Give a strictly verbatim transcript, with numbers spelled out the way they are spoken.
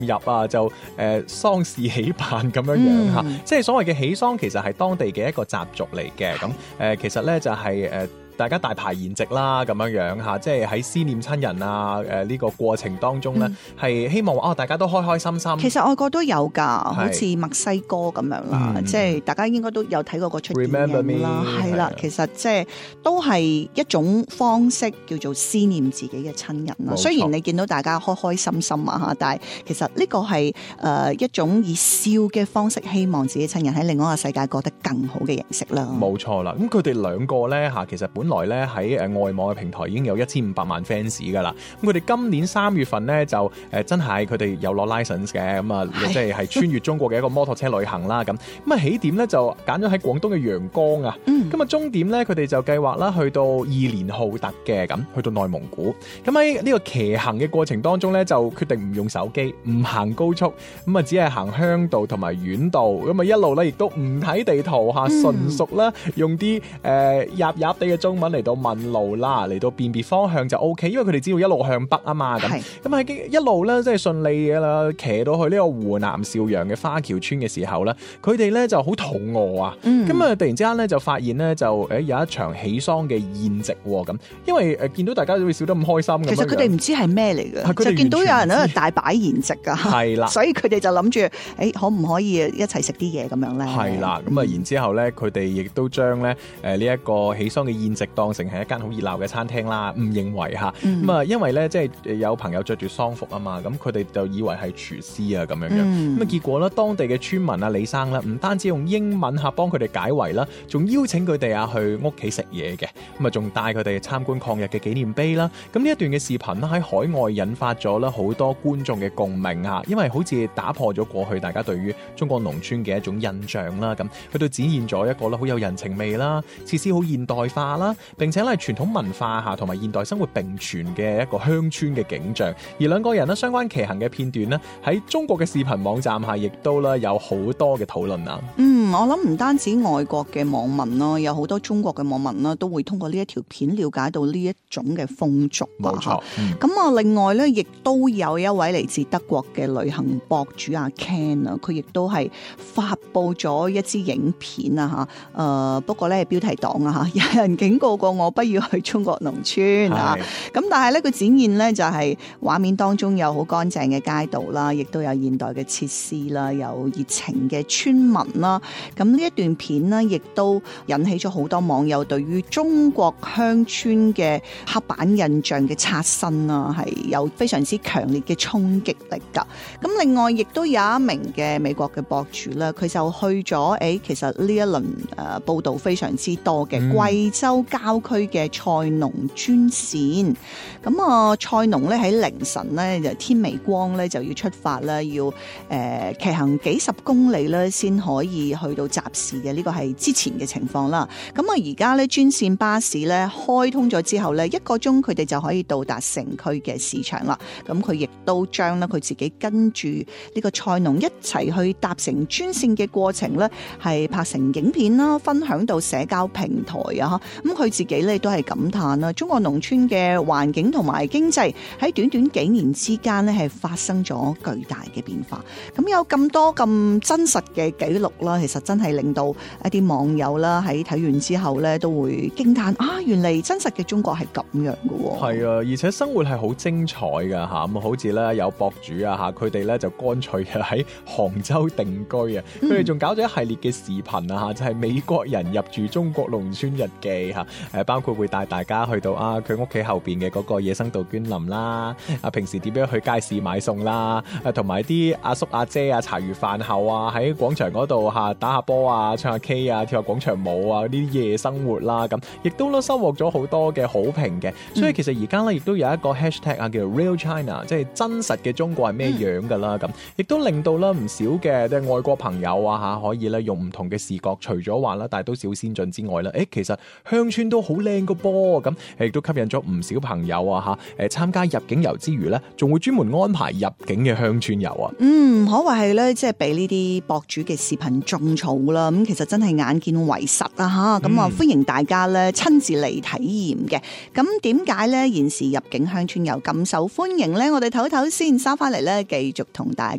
入啊，就誒、呃、喪事喜辦咁樣樣嚇、嗯，即係所謂嘅喜喪其實係當地嘅一個習俗嚟嘅。咁誒、呃、其實咧就係、是、誒。呃大家大排筵席啦，咁樣樣嚇，即係喺思念親人啊，誒、呃、呢、這個過程當中咧，係、嗯、希望哦大家都開開心心。 其實外國都有㗎，好似墨西哥咁樣啦，嗯、即係大家應該都有睇過嗰出電影啦，係啦，其實即係都係一種方式叫做思念自己嘅親人啦。雖然你見到大家開開心心啊嚇，但係其實呢個係誒一種以笑嘅方式，希望自己親人喺另外一個世界過得更好嘅形式啦。 冇錯啦，咁佢哋兩個咧嚇，其實本來咧喺誒外網嘅平台已經有一千五百萬 fans 噶啦，咁佢哋今年三月份咧就誒、呃、真係佢哋有攞 license 嘅，咁啊即係係穿越中國嘅一個摩托車旅行啦，咁咁啊起點咧就揀咗喺廣東嘅陽江啊，咁啊終點咧佢哋就計劃啦去到意連浩特嘅，咁去到內蒙古，咁喺呢個騎行嘅過程當中咧就決定唔用手機，唔行高速，咁啊只係行鄉道同埋縣道，咁啊一路咧亦都唔睇地圖嚇，純屬啦用啲誒入入地嘅中文嚟到問路啦，嚟到辨別方向就 O K， 因為佢哋只要一路向北啊嘛，咁咁喺一路咧即係順利嘅啦，騎到去呢個湖南邵陽嘅花橋村嘅時候咧，佢哋咧就好肚餓啊，咁、嗯、啊突然之間咧就發現咧就誒有一場喜喪嘅宴席喎，咁因為誒見到大家都會笑得咁開心咁樣，其實佢哋唔知係咩嚟嘅，就見到有人喺度大擺宴席噶，係啦，所以佢哋就諗住誒可唔可以一齊食啲嘢咁樣咧？係啦，咁啊然之後咧佢哋亦都將咧誒呢一個喜喪嘅宴席當成係一間好熱鬧嘅餐廳啦，誤認為嚇咁啊，因為咧即係有朋友着住喪服啊嘛，咁佢哋就以為係廚師啊咁樣樣，咁、嗯、啊結果咧當地嘅村民啊李生啦，唔單止用英文嚇幫佢哋解圍啦，仲邀請佢哋啊去屋企食嘢嘅，咁啊仲帶佢哋參觀抗日嘅紀念碑啦。咁呢一段嘅視頻咧喺海外引發咗咧好多觀眾嘅共鳴嚇，因為好似打破咗過去大家對於中國農村嘅一種印象啦，咁佢都展現咗一個咧好有人情味啦，設施好現代化啦，並且咧係傳統文化下同埋現代生活並存嘅一個鄉村嘅景象。而兩個人咧相關騎行嘅片段咧喺中國嘅視頻網站下亦都咧有好多嘅討論啊。 嗯，我諗唔單止外國嘅網民咯，有好多中國嘅網民啦，都會通過呢一條片了解到呢一種嘅風俗。冇錯。咁、嗯、啊，另外咧，亦都有一位嚟自德國嘅旅行博主阿 Ken 啊，佢亦都係發佈咗一支影片啊吓。誒、呃，不過咧標題黨啊吓，有人警告過我不要去中國農村啊。咁但係咧，佢展現咧就係畫面當中有好乾淨嘅街道啦，亦都有現代嘅設施啦，有熱情嘅村民啦。咁呢一段片呢，亦都引起咗好多網友對於中國鄉村嘅刻板印象嘅刷新啊，係有非常之強烈嘅衝擊力噶。咁另外亦都有一名嘅美國嘅博主啦，佢就去咗誒，其實呢一輪誒報道非常之多嘅貴州郊區嘅菜農專線。咁啊，菜農咧喺凌晨咧就天微光咧就要出發啦，要誒、呃、騎行幾十公里咧先可以去到集市嘅，呢個係之前嘅情況啦。咁啊，而家咧專線巴士咧開通咗之後咧，一個鐘佢哋就可以到達城區嘅市場啦。咁佢亦都將咧佢自己跟住呢個菜農一齊去搭乘專線嘅過程咧，係拍成影片啦，分享到社交平台啊。咁佢自己咧都係感嘆啦，中國農村嘅環境同埋經濟喺短短幾年之間咧係發生咗巨大嘅變化。咁有咁多咁真實嘅記錄啦，其實真係令到一啲網友啦喺睇完之後咧都會驚嘆啊！原嚟真實嘅中國係咁樣嘅。係啊，而且生活係好精彩㗎嚇。咁好似咧有博主啊嚇，佢哋咧就乾脆喺杭州定居啊。佢哋仲搞咗一系列嘅視頻啊嚇，就係美國人入住中國農村日記嚇。誒包括會帶大家去到啊佢屋企後邊嘅嗰個野生杜鵑林啦，啊平時點樣去街市買餸啦，啊同埋啲阿叔阿姐啊茶餘飯後啊喺廣場嗰度嚇打下波啊、唱下 K 啊、跳下廣場舞啊，呢啲夜生活啦，咁亦都咧收穫咗好多嘅好評嘅。所以其實而家咧亦都有一個 hashtag 啊，叫 Real China， 即係真實嘅中國係咩樣㗎啦。咁亦都令到咧唔少嘅即係外國朋友啊嚇可以咧用唔同嘅視覺，除咗話啦大都市好先進之外咧，誒其實鄉村都好靚個噃。咁亦都吸引咗唔少朋友啊嚇誒參加入境遊之餘咧，仲會專門安排入境嘅鄉村遊啊。嗯，可謂係咧，即係俾呢啲博主嘅視頻種草啦。咁其實真係眼見為實啊嚇。咁啊歡迎大家咧親自嚟體驗嘅。咁點解咧現時入境鄉村遊咁受歡迎咧？我哋唞唞先，收翻嚟咧繼續同大